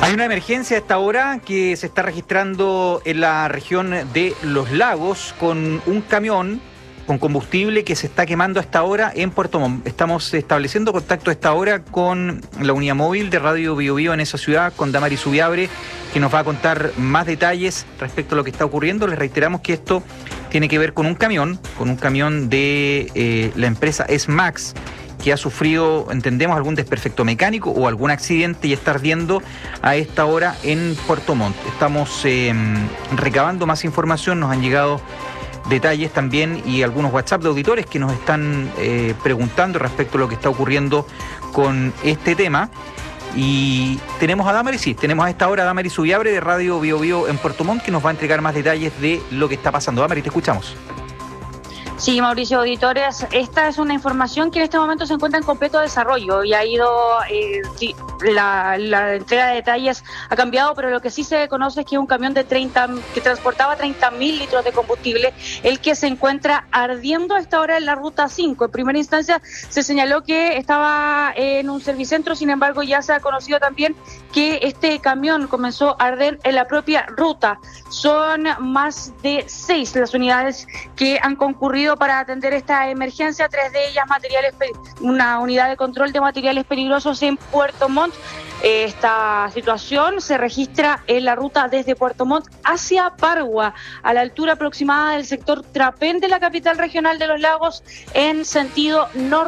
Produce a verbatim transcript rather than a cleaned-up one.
Hay una emergencia a esta hora que se está registrando en la región de Los Lagos con un camión con combustible que se está quemando a esta hora en Puerto Montt. Estamos estableciendo contacto a esta hora con la unidad móvil de Radio Bio Bio en esa ciudad, con Damaris Zubiabre, que nos va a contar más detalles respecto a lo que está ocurriendo. Les reiteramos que esto tiene que ver con un camión, con un camión de eh, la empresa S-Max, que ha sufrido, entendemos, algún desperfecto mecánico o algún accidente y está ardiendo a esta hora en Puerto Montt. Estamos eh, recabando más información, nos han llegado detalles también y algunos WhatsApp de auditores que nos están eh, preguntando respecto a lo que está ocurriendo con este tema. Y tenemos a Damaris, sí, tenemos a esta hora a Damaris Zubiabre de Radio Bio Bio en Puerto Montt, que nos va a entregar más detalles de lo que está pasando. Damaris, te escuchamos. Sí, Mauricio, auditores, esta es una información que en este momento se encuentra en completo desarrollo y ha ido, eh, sí, la, la entrega de detalles ha cambiado, pero lo que sí se conoce es que es un camión de treinta, que transportaba treinta mil litros de combustible, el que se encuentra ardiendo a esta hora en la ruta cinco. En primera instancia se señaló que estaba en un servicentro, sin embargo ya se ha conocido también que este camión comenzó a arder en la propia ruta. Son más de seis las unidades que han concurrido para atender esta emergencia, tres de ellas materiales, una unidad de control de materiales peligrosos en Puerto Montt. Esta situación se registra en la ruta desde Puerto Montt hacia Pargua, a la altura aproximada del sector Trapén de la capital regional de Los Lagos, en sentido norte.